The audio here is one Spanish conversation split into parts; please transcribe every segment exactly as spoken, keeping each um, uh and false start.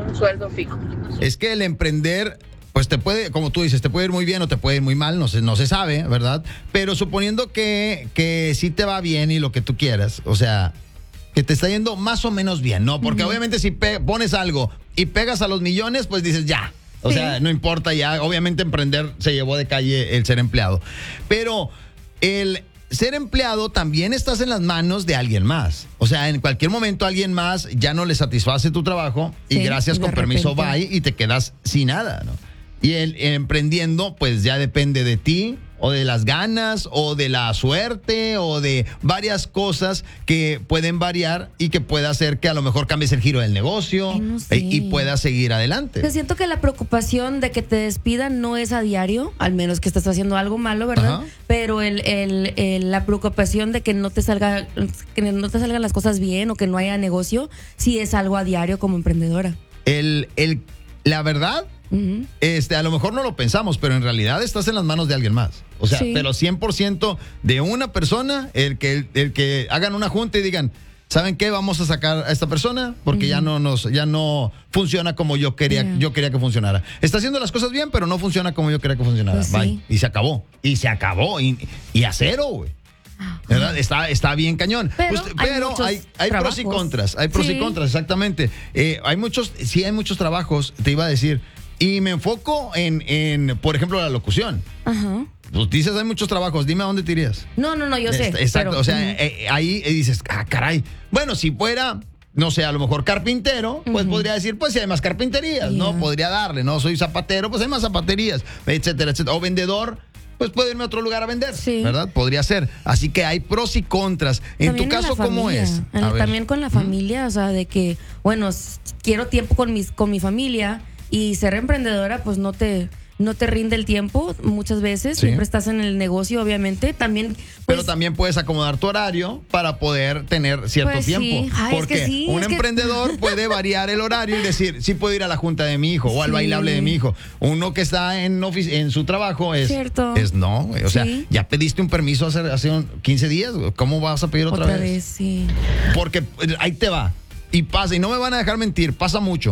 un sueldo fijo. Es que el emprender, pues te puede, como tú dices, te puede ir muy bien o te puede ir muy mal, no se, no se sabe, ¿verdad? Pero suponiendo que, que sí te va bien y lo que tú quieras, o sea, que te está yendo más o menos bien, ¿no? Porque uh-huh. obviamente si pe- pones algo y pegas a los millones, pues dices ya. O sí. sea, no importa ya, obviamente emprender se llevó de calle el ser empleado. Pero el ser empleado también estás en las manos de alguien más. O sea, en cualquier momento alguien más ya no le satisface tu trabajo y sí, gracias, y con permiso, bye, y te quedas sin nada, ¿no? Y el, el emprendiendo, pues ya depende de ti, o de las ganas, o de la suerte, o de varias cosas que pueden variar y que puede hacer que a lo mejor cambies el giro del negocio Ay, no sé. y, y puedas seguir adelante. Yo siento que la preocupación de que te despidan no es a diario, al menos que estés haciendo algo malo, ¿verdad? Ajá. Pero el, el, el, la preocupación de que no te salga, que no te salgan las cosas bien o que no haya negocio, sí es algo a diario como emprendedora. El, el, la verdad... Uh-huh. Este, a lo mejor no lo pensamos, pero en realidad estás en las manos de alguien más. O sea, sí. pero cien por ciento de una persona, el que, el, el que hagan una junta y digan, ¿saben qué? Vamos a sacar a esta persona porque uh-huh. ya no nos, ya no funciona como yo quería, yeah. yo quería que funcionara. Está haciendo las cosas bien, pero no funciona como yo quería que funcionara. Pues Bye. Sí. Y se acabó. Y se acabó. Y, y a cero, güey. ¿Verdad? Está, está bien cañón. Pero, pues, hay, pero hay, hay pros y contras. Hay pros sí. y contras, exactamente. Eh, hay muchos, sí hay muchos trabajos, te iba a decir. Y me enfoco en, en, por ejemplo, la locución. Ajá. Pues dices, hay muchos trabajos, dime a dónde te irías. No, no, no, yo sé. Exacto, pero, o sea, uh-huh. eh, ahí dices, ah, caray. Bueno, si fuera, no sé, a lo mejor carpintero, pues uh-huh. podría decir, pues si hay más carpinterías, yeah. ¿no? Podría darle, ¿no? Soy zapatero, pues hay más zapaterías, etcétera, etcétera. O vendedor, pues puedo irme a otro lugar a vender, sí. ¿verdad? Podría ser. Así que hay pros y contras. En también tu caso, en ¿cómo es? En, también con la familia, ¿Mm? O sea, de que, bueno, quiero tiempo con, mis, con mi familia. Y ser emprendedora, pues no te, no te rinde el tiempo muchas veces. Sí. Siempre estás en el negocio, obviamente. También, pues, pero también puedes acomodar tu horario para poder tener cierto pues tiempo. Sí. Ay, porque es que sí, un es emprendedor que... puede variar el horario y decir, sí puedo ir a la junta de mi hijo sí. o al bailable de mi hijo. Uno que está en, ofici- en su trabajo es, Cierto. es no. O sí. sea, ya pediste un permiso hace, hace quince días. ¿Cómo vas a pedir otra, otra vez? vez? Sí. Porque ahí te va. Y pasa, y no me van a dejar mentir, pasa mucho.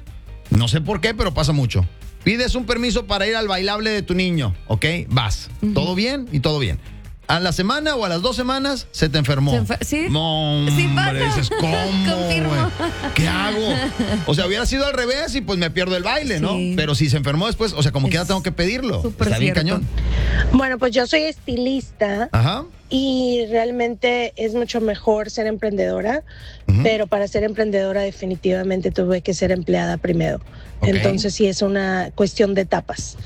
No sé por qué, pero pasa mucho. Pides un permiso para ir al bailable de tu niño, ¿ok? Vas. Uh-huh. Todo bien y todo bien. A la semana o a las dos semanas se te enfermó. ¿Se enfer- ¿Sí? No, sí hombre, pasa. dices, ¿cómo, güey? ¿Qué hago? O sea, hubiera sido al revés y pues me pierdo el baile, ¿no? Sí. Pero si se enfermó después, o sea, como quiera tengo que pedirlo. Está bien cañón. Bueno, pues yo soy estilista. Ajá. Y realmente es mucho mejor ser emprendedora, uh-huh. pero para ser emprendedora definitivamente tuve que ser empleada primero. Okay. Entonces sí es una cuestión de etapas.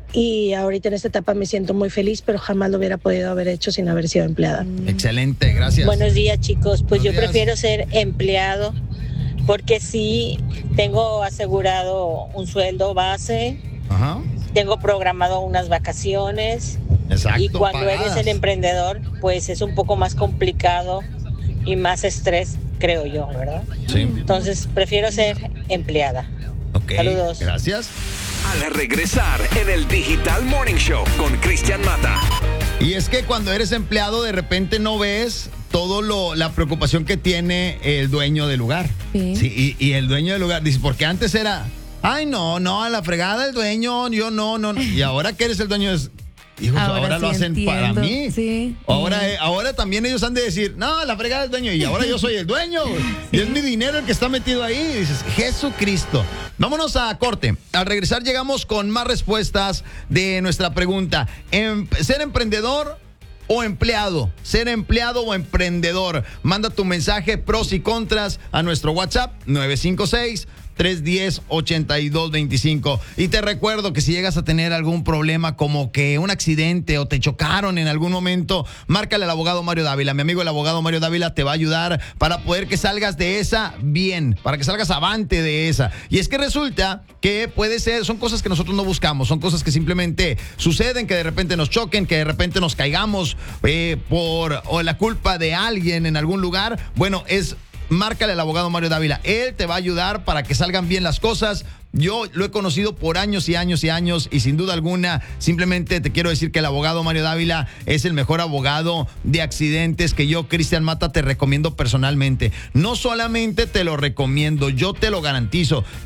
Y ahorita en esta etapa me siento muy feliz, pero jamás lo hubiera podido haber hecho sin haber sido empleada. Excelente, gracias. Buenos días, chicos. Pues Buenos yo días. prefiero ser empleado porque sí tengo asegurado un sueldo base, Ajá. tengo programado unas vacaciones. Exacto, y cuando pagadas. eres el emprendedor, pues es un poco más complicado y más estrés, creo yo, ¿verdad? Sí. Entonces prefiero ser empleada. Ok, saludos. Gracias. Al regresar en el Digital Morning Show con Cristian Mata. Y es que cuando eres empleado de repente no ves todo lo la preocupación que tiene el dueño del lugar. Sí. Sí, y, y el dueño del lugar dice, porque antes era, ay no, no, a la fregada el dueño, yo no, no, no. Y ahora que eres el dueño es, hijos, ahora, ahora sí lo hacen entiendo. Para mí. Sí. Ahora, eh, ahora también ellos han de decir, no, la fregada del dueño, y ahora yo soy el dueño. Sí. Y es mi dinero el que está metido ahí. Y dices, Jesucristo. Vámonos a corte. Al regresar llegamos con más respuestas de nuestra pregunta. Em- ¿Ser emprendedor o empleado? ¿Ser empleado o emprendedor? Manda tu mensaje, pros y contras, a nuestro WhatsApp nueve cinco seis, tres uno cero, ocho dos dos cinco. Y te recuerdo que si llegas a tener algún problema como que un accidente o te chocaron en algún momento, márcale al abogado Mario Dávila. Mi amigo el abogado Mario Dávila te va a ayudar para poder que salgas de esa bien, para que salgas avante de esa. Y es que resulta que puede ser, son cosas que nosotros no buscamos, son cosas que simplemente suceden, que de repente nos choquen, que de repente nos caigamos eh, por o la culpa de alguien en algún lugar. Bueno, es márcale al abogado Mario Dávila. Él te va a ayudar para que salgan bien las cosas. Yo lo he conocido por años y años y años y sin duda alguna, simplemente te quiero decir que el abogado Mario Dávila es el mejor abogado de accidentes que yo, Cristian Mata, te recomiendo personalmente. No solamente te lo recomiendo, yo te lo garantizo.